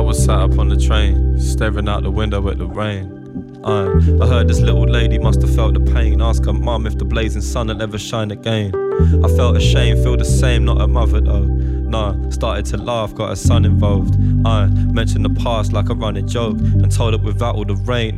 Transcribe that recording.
was sat up on the train, staring out the window at the rain. I heard this little lady must have felt the pain. Ask her mum if the blazing sun will ever shine again. I felt ashamed, feel the same, not a mother though. Nah, started to laugh, got her son involved. I mentioned the past like a running joke and told her without all the rain